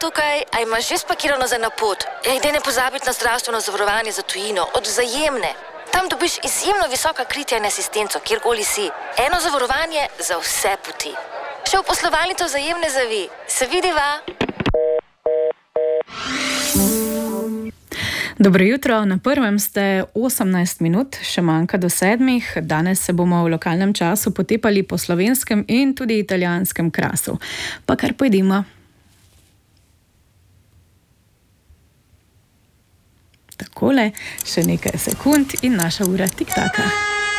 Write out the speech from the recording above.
tukaj, a imaš že spakirano za napot? Idej ne pozabiti na zdravstveno zavarovanje za tujino, od Vzajemne. Tam dobiš izjemno visoka kritja in asistenco, kjerkoli si. Eno zavarovanje za vse poti. Še v poslovalnico Vzajemne zavi. Se vidiva! Dobro jutro, na prvem ste 18 minut, še manjka do 7. Danes se bomo v lokalnem času potepali po slovenskem in tudi italijanskem krasu. Pa kar pojdimo. Takole, še nekaj sekund in naša ura tik-taka.